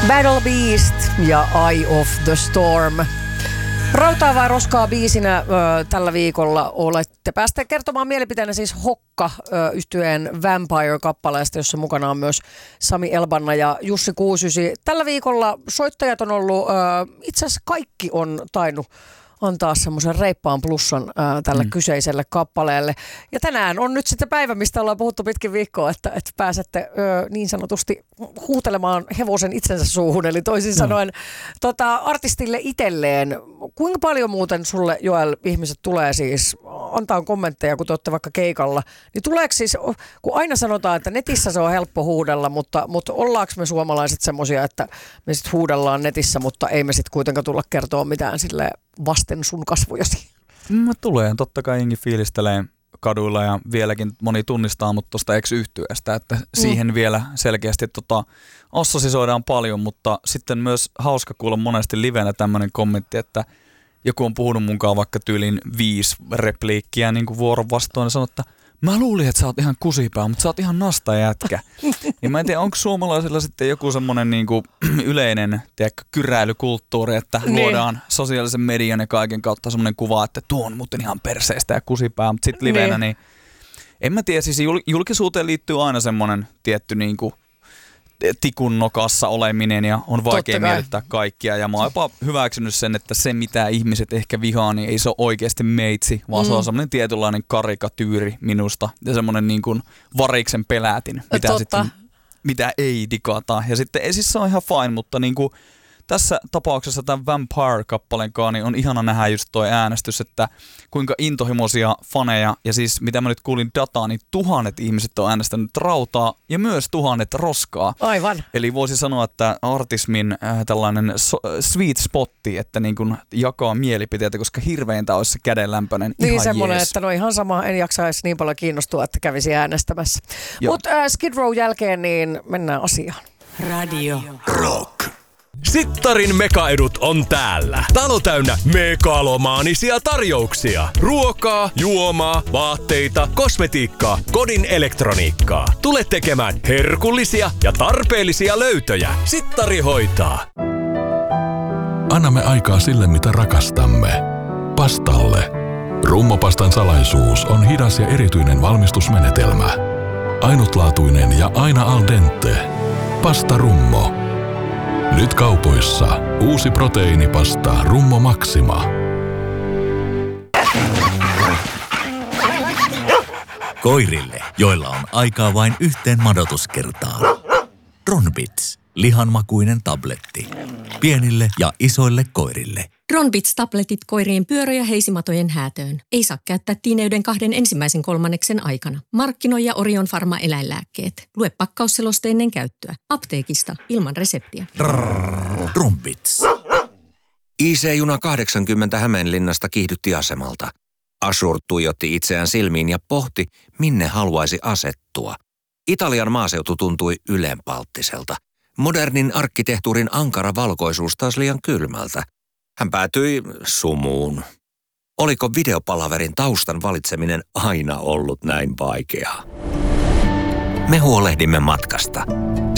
Battle Beast ja Eye of the Storm. Rautaa vai roskaa biisinä tällä viikolla olette päästä kertomaan mielipiteenä siis Hokka yhtyeen Vampire-kappaleesta, jossa mukana on myös Sami Elbanna ja Jussi Kuusysi. Tällä viikolla soittajat on ollut, itse asiassa kaikki on tainnut antaa semmoisen reippaan plussan tälle kyseiselle kappaleelle. Ja tänään on nyt sitten päivä, mistä ollaan puhuttu pitkin viikkoa, että pääsette niin sanotusti huutelemaan hevosen itsensä suuhun. Eli toisin sanoen artistille itselleen. Kuinka paljon muuten sulle, Joel, ihmiset tulee siis antaa kommentteja, kun te olette vaikka keikalla? Niin tuleeko siis, kun aina sanotaan, että netissä se on helppo huudella, mutta ollaanko me suomalaiset semmoisia, että me sitten huudellaan netissä, mutta ei me sitten kuitenkaan tulla kertoa mitään silleen vasten sun kasvojasi? Tulee. Totta kai jengi fiilistelee kaduilla ja vieläkin moni tunnistaa mut tuosta ex-yhtyeestä, että siihen vielä selkeästi assosisoidaan paljon, mutta sitten myös hauska kuulla monesti livenä tämmöinen kommentti, että joku on puhunut munkaan vaikka tyylin 5 repliikkiä niin kuin vuoron vastoin ja sanoo, että mä luulin, että sä oot ihan kusipää, mutta sä oot ihan nasta jätkä. Niin mä en tiedä, onko suomalaisilla sitten joku semmoinen niinku yleinen kyräilykulttuuri, että luodaan sosiaalisen median ja kaiken kautta semmoinen kuva, että tuo on muuten ihan perseestä ja kusipää, mutta sitten livenä niin en mä tiedä, siis julkisuuteen liittyy aina semmoinen tietty niinku tikun nokassa oleminen ja on vaikea miellyttää kaikkia. Ja mä oon jopa hyväksynyt sen, että se mitä ihmiset ehkä vihaa, niin ei se ole oikeasti meitsi, vaan se on semmoinen tietynlainen karikatyyri minusta ja semmoinen niin kuin variksen pelätin, mitä ei digata. Ja sitten siis se on ihan fine, mutta niin kuin tässä tapauksessa tämän Vampire-kappalenkaan niin on ihana nähdä just toi äänestys, että kuinka intohimoisia faneja, ja siis mitä mä nyt kuulin dataa, niin 1000 ihmiset on äänestänyt rautaa ja myös 1000 roskaa. Aivan. Eli voisi sanoa, että artismin tällainen sweet spotti, että niin kuin jakaa mielipiteitä, koska hirveintä olisi se kädenlämpöinen. Niin ihan semmoinen, jees. että no ihan sama, en jaksaisi niin paljon kiinnostua, että kävisi äänestämässä. Mutta Skid Row jälkeen niin mennään asiaan. Radio Rock. Sittarin mekaedut on täällä. Talo täynnä megalomaanisia tarjouksia. Ruokaa, juomaa, vaatteita, kosmetiikkaa, kodin elektroniikkaa. Tule tekemään herkullisia ja tarpeellisia löytöjä. Sittari hoitaa. Annamme aikaa sille, mitä rakastamme. Pastalle. Rummopastan salaisuus on hidas ja erityinen valmistusmenetelmä. Ainutlaatuinen ja aina al dente. Pasta Rummo. Nyt kaupoissa uusi proteiinipasta Rummo Maxima. Koirille, joilla on aikaa vain yhteen madotuskertaan. Ronbits, lihanmakuinen tabletti. Pienille ja isoille koirille. Ronbits-tabletit koirien pyörö- ja heisimatojen häätöön. Ei saa käyttää tiineyden 2 ensimmäisen kolmanneksen aikana. Markkinoija Orion Pharma eläinlääkkeet. Lue pakkausseloste ennen käyttöä. Apteekista ilman reseptiä. Ronbits. IC-juna 80 Hämeenlinnasta kiihdytti asemalta. Ashur tuijotti itseään silmiin ja pohti, minne haluaisi asettua. Italian maaseutu tuntui ylenpalttiselta. Modernin arkkitehtuurin ankara valkoisuus taas liian kylmältä. Hän päätyi sumuun. Oliko videopalaverin taustan valitseminen aina ollut näin vaikeaa? Me huolehdimme matkasta.